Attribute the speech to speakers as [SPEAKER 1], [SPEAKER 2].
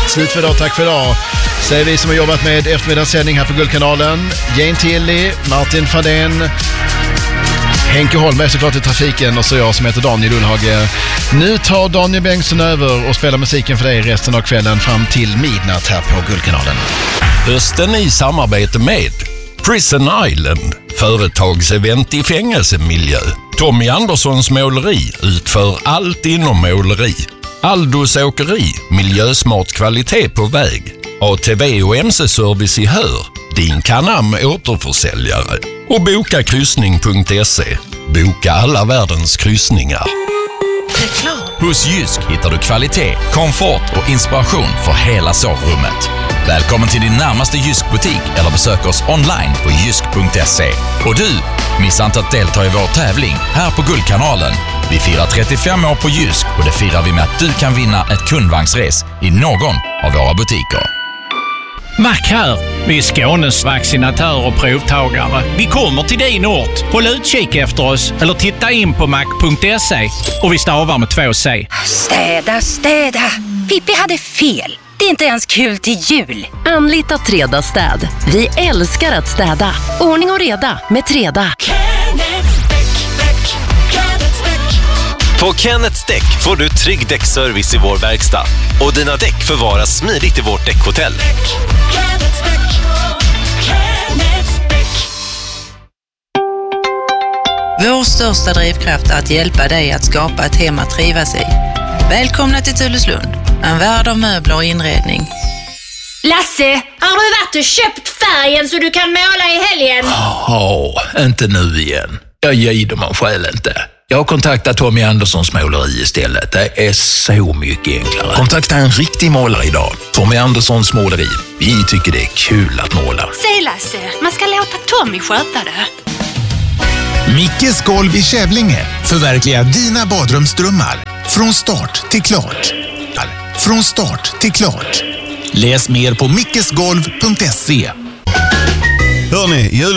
[SPEAKER 1] Slut för idag, tack för idag. Säger vi som har jobbat med eftermiddagssändning här på Guldkanalen. Jane Tilly, Martin Fadén, Henke Holmberg såklart i trafiken och så jag som heter Daniel Ullhage. Nu tar Daniel Bengtsson över och spelar musiken för dig resten av kvällen fram till midnatt här på Guldkanalen.
[SPEAKER 2] Hösten i samarbete med Prison Island, företagsevent i fängelsemiljö. Tommy Anderssons måleri utför allt inom måleri. Aldos åkeri, miljösmart kvalitet på väg. ATV och MC-service i Hör, din Canam återförsäljare. Och bokakryssning.se, boka alla världens kryssningar.
[SPEAKER 3] Hos Jysk hittar du kvalitet, komfort och inspiration för hela sovrummet. Välkommen till din närmaste Jysk-butik eller besök oss online på jysk.se. Och du, missa inte att delta i vår tävling här på Guldkanalen. Vi firar 35 år på Jysk och det firar vi med att du kan vinna ett kundvagnsres i någon av våra butiker.
[SPEAKER 4] Mac här. Vi är Skånes vaccinatörer och provtagare. Vi kommer till din ort. Håll utkik efter oss eller titta in på mac.se. Och vi stavar med 2 C.
[SPEAKER 5] Städa. Pippi hade fel. Det är inte ens kul till jul.
[SPEAKER 6] Anlita Treda städ. Vi älskar att städa. Ordning och reda med Treda.
[SPEAKER 7] På Kenneths Däck får du trygg däckservice i vår verkstad. Och dina däck förvaras smidigt i vårt däckhotell.
[SPEAKER 8] Vår största drivkraft är att hjälpa dig att skapa ett hem att trivas i. Välkomna till Tulleslund, en värld av möbler och inredning.
[SPEAKER 9] Lasse, har du varit och köpt färgen så du kan måla i helgen?
[SPEAKER 10] Ja, inte nu igen. Jag gider man själv inte. Jag har kontaktat Tommy Anderssons måleri istället. Det är så mycket enklare.
[SPEAKER 11] Kontakta en riktig målare idag. Tommy Anderssons måleri. Vi tycker det är kul att måla.
[SPEAKER 9] Säg Lasse, man ska låta Tommy sköta det.
[SPEAKER 12] Mickes golv i Kävlinge. Förverkliga dina badrumsdrömmar. Från start till klart. Från start till klart. Läs mer på mickesgolv.se.
[SPEAKER 13] Hörrni,